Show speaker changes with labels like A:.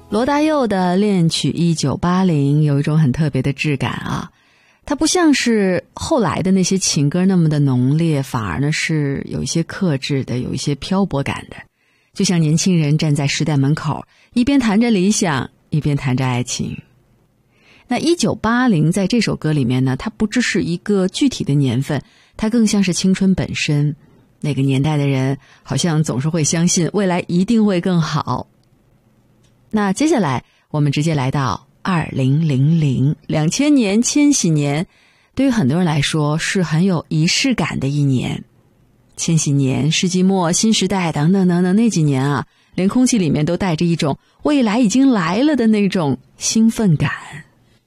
A: 罗大佑的恋曲1980有一种很特别的质感啊，它不像是后来的那些情歌那么的浓烈，反而呢是有一些克制的，有一些漂泊感的，就像年轻人站在时代门口，一边谈着理想，一边谈着爱情。那1980在这首歌里面呢，它不只是一个具体的年份，它更像是青春本身。那个年代的人好像总是会相信未来一定会更好。那接下来我们直接来到2000年，千禧年，对于很多人来说是很有仪式感的一年。千禧年、世纪末、新时代等等等等，那几年啊，连空气里面都带着一种未来已经来了的那种兴奋感。